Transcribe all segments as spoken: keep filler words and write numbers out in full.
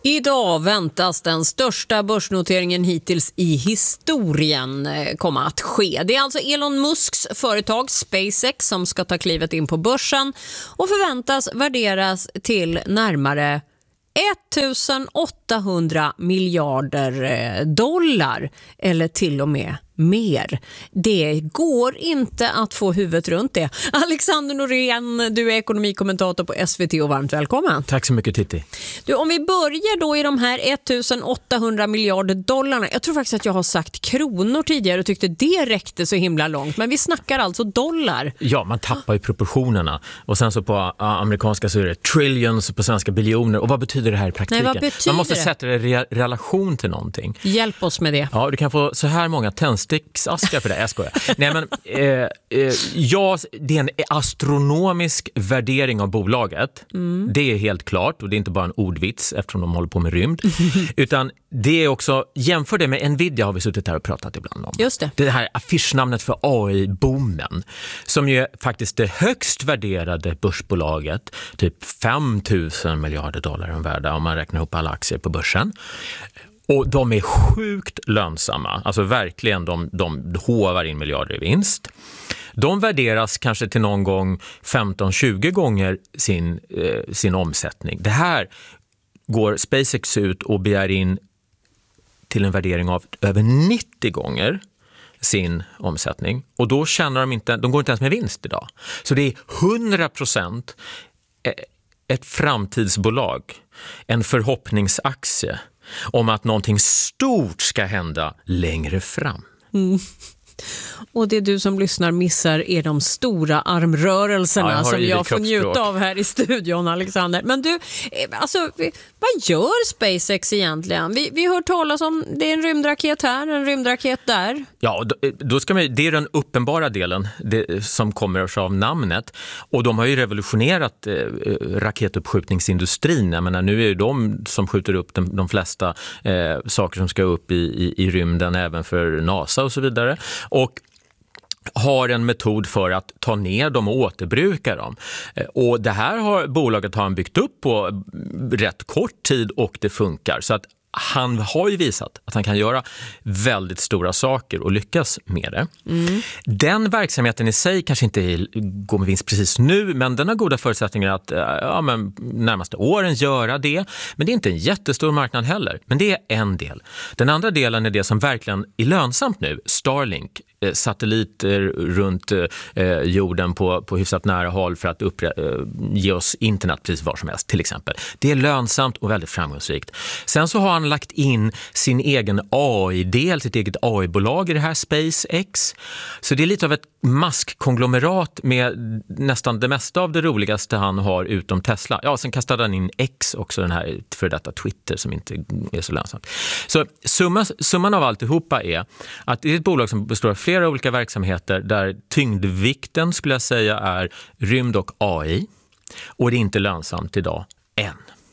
Idag väntas den största börsnoteringen hittills i historien komma att ske. Det är alltså Elon Musks företag SpaceX som ska ta klivet in på börsen och förväntas värderas till närmare tusen åttahundra miljarder dollar eller till och med mer. Det går inte att få huvudet runt det. Alexander Norén, du är ekonomikommentator på S V T och varmt välkommen. Tack så mycket, Titti. Du, om vi börjar då i de här tusen åttahundra miljarder dollarna. Jag tror faktiskt att jag har sagt kronor tidigare och tyckte det räckte så himla långt. Men vi snackar alltså dollar. Ja, man tappar ju proportionerna. Och sen så på uh, amerikanska så är det trillions, på svenska biljoner. Och vad betyder det här i praktiken? Nej, vad betyder man måste det? sätta det i re- relation till någonting. Hjälp oss med det. Ja, du kan få så här många tändsticksaskar för det. Jag skojar. Nej, men eh, eh, ja, det är en astronomisk värdering av bolaget. Mm. Det är helt klart, och det är inte bara en ordvits eftersom de håller på med rymd. Utan det är också, jämför det med Nvidia har vi suttit här och pratat ibland om. Just det. Det här affischnamnet för A I-boomen som ju är faktiskt det högst värderade börsbolaget, typ fem tusen miljarder dollar om värda om man räknar ihop alla aktier på börsen. Och de är sjukt lönsamma, alltså verkligen de, de hovar in miljarder i vinst. De värderas kanske till någon gång femton tjugo gånger sin, eh, sin omsättning. Det här går SpaceX ut och begär in till en värdering av över nittio gånger sin omsättning. Och då tjänar de inte, de går inte ens med vinst idag. Så det är hundra procent ett framtidsbolag, en förhoppningsaktie om att någonting stort ska hända längre fram. Mm. Och det du som lyssnar missar är de stora armrörelserna ja, jag som jag får njuta av här i studion, Alexander. Men du, alltså, vad gör SpaceX egentligen? Vi, vi hör talas om det är en rymdraket här, en rymdraket där. Ja, då, då ska man, det är den uppenbara delen det, som kommer av namnet. Och de har ju revolutionerat eh, raketuppskjutningsindustrin. Jag menar, nu är det de som skjuter upp de, de flesta eh, saker som ska upp i, i, i rymden, även för NASA och så vidare. Och har en metod för att ta ner dem och återbruka dem. Och det här har bolaget har han byggt upp på rätt kort tid och det funkar. Så att han har ju visat att han kan göra väldigt stora saker och lyckas med det. Mm. Den verksamheten i sig kanske inte går med vinst precis nu, men den har goda förutsättningar att ja, men, närmaste åren göra det. Men det är inte en jättestor marknad heller. Men det är en del. Den andra delen är det som verkligen är lönsamt nu, Starlink. Satelliter runt eh, jorden på, på hyfsat nära håll för att uppre, eh, ge oss internet precis var som helst till exempel. Det är lönsamt och väldigt framgångsrikt. Sen så har han lagt in sin egen A I-del, sitt eget A I-bolag i det här SpaceX. Så det är lite av ett maskkonglomerat med nästan det mesta av det roligaste han har utom Tesla. Ja, sen kastade han in X också, den här för detta Twitter som inte är så lönsamt. Så summa, summan av alltihopa är att det är ett bolag som består av flera olika verksamheter där tyngdvikten skulle jag säga är rymd och A I. Och det är inte lönsamt idag än.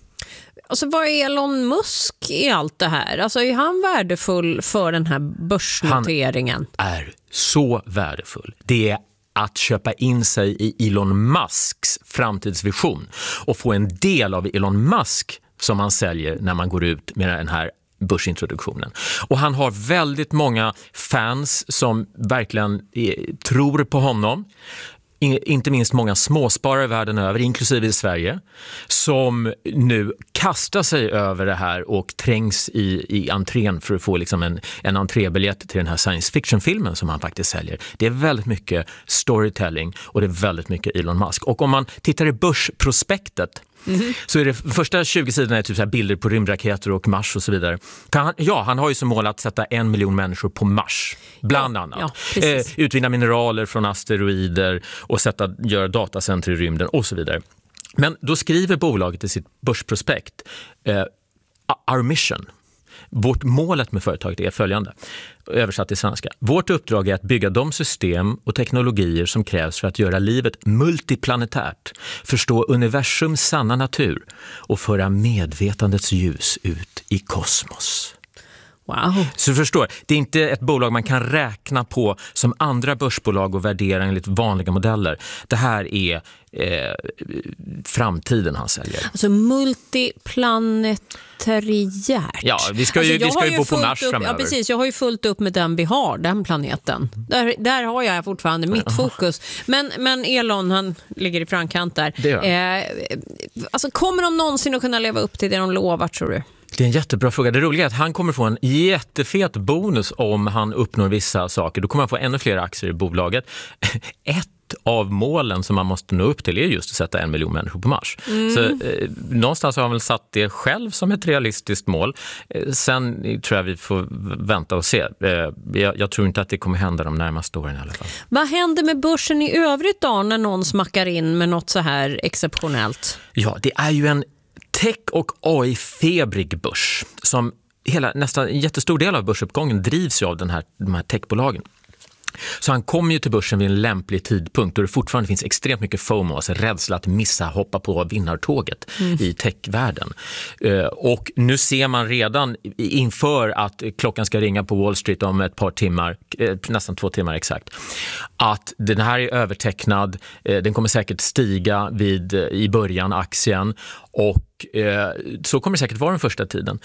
Alltså vad är Elon Musk i allt det här? Alltså är han värdefull för den här börsnoteringen? Han är så värdefull. Det är att köpa in sig i Elon Musks framtidsvision och få en del av Elon Musk som man säljer när man går ut med den här börsintroduktionen. Och han har väldigt många fans som verkligen är, tror på honom. Inte minst många småsparare världen över, inklusive i Sverige, som nu kastar sig över det här och trängs i, i entrén för att få liksom en, en entrébiljett till den här science fiction-filmen som han faktiskt säljer. Det är väldigt mycket storytelling och det är väldigt mycket Elon Musk. Och om man tittar i börsprospektet Mm-hmm. så är det första tjugo sidorna är typ så här bilder på rymdraketer och Mars och så vidare. Han, ja, han har ju som mål att sätta en miljon människor på Mars, bland ja, annat. Ja, eh, utvinna mineraler från asteroider och sätta, göra datacenter i rymden och så vidare. Men då skriver bolaget i sitt börsprospekt eh, Our mission. Vårt målet med företaget är följande, översatt till svenska. Vårt uppdrag är att bygga de system och teknologier som krävs för att göra livet multiplanetärt, förstå universums sanna natur och föra medvetandets ljus ut i kosmos. Wow. Så du förstår, det är inte ett bolag man kan räkna på som andra börsbolag och värdera enligt vanliga modeller. Det här är eh, framtiden han säljer. Alltså multiplanetariärt. Ja, vi ska ju, alltså, vi ska ju bo på Mars upp, framöver. Ja, precis. Jag har ju fullt upp med den vi har, den planeten. Där, där har jag fortfarande mitt fokus. Men, men Elon, han ligger i framkant där. Det gör han. Eh, alltså, kommer de någonsin att kunna leva upp till det de lovar, tror du? Det är en jättebra fråga. Det roliga är att han kommer få en jättefet bonus om han uppnår vissa saker. Då kommer han få ännu fler aktier i bolaget. Ett av målen som man måste nå upp till är just att sätta en miljon människor på Mars. Mm. Så eh, någonstans har han väl satt det själv som ett realistiskt mål. Eh, sen tror jag vi får vänta och se. Eh, jag, jag tror inte att det kommer hända de närmaste åren i alla fall. Vad händer med börsen i övrigt då när någon smackar in med något så här exceptionellt? Ja, det är ju en tech- och A I-febrig börs som hela, nästan en jättestor del av börsuppgången drivs ju av den här, de här techbolagen. Så han kom ju till börsen vid en lämplig tidpunkt då det fortfarande finns extremt mycket FOMO, alltså rädsla att missa, hoppa på vinnartåget mm. i techvärlden. Uh, och nu ser man redan inför att klockan ska ringa på Wall Street om ett par timmar, eh, nästan två timmar exakt, att den här är övertecknad, eh, den kommer säkert stiga vid, eh, i början aktien och eh, så kommer det säkert vara den första tiden.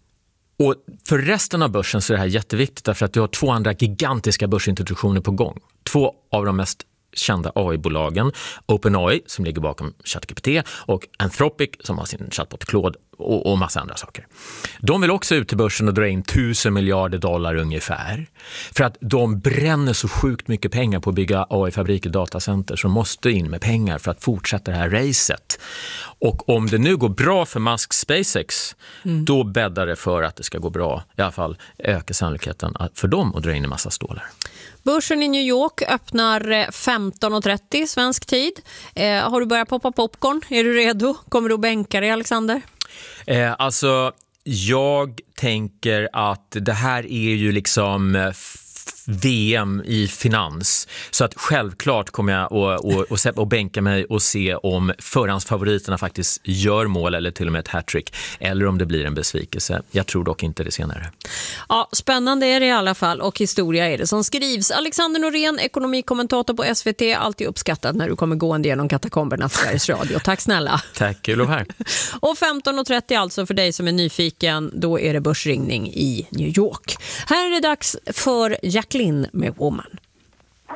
Och för resten av börsen så är det här jätteviktigt därför att du har två andra gigantiska börsintroduktioner på gång. Två av de mest kända A I-bolagen, OpenAI som ligger bakom ChatGPT och Anthropic som har sin chatbot Claude och, och massa andra saker. De vill också ut till börsen och dra in tusen miljarder dollar ungefär. För att de bränner så sjukt mycket pengar på att bygga A I-fabriker och datacenter som måste in med pengar för att fortsätta det här racet. Och om det nu går bra för Musk SpaceX, mm. då bäddar det för att det ska gå bra. I alla fall ökar sannolikheten för dem att dra in en massa stålar. Börsen i New York öppnar femton och trettio svensk tid. Eh, har du börjat poppa popcorn? Är du redo? Kommer du att bänka dig, Alexander? Eh, alltså, jag tänker att det här är ju liksom f- V M i finans. Så att självklart kommer jag att och, och, och bänka mig och se om förhandsfavoriterna faktiskt gör mål eller till och med ett hattrick. Eller om det blir en besvikelse. Jag tror dock inte det senare. Ja, spännande är det i alla fall och historia är det som skrivs. Alexander Norén, ekonomikommentator på S V T. Alltid uppskattat när du kommer gående genom katakomberna för Sveriges Radio. Tack snälla. Tack, kul att vara här. Och femton och trettio alltså för dig som är nyfiken. Då är det börsringning i New York. Här är det dags för Jacqueline med Woman.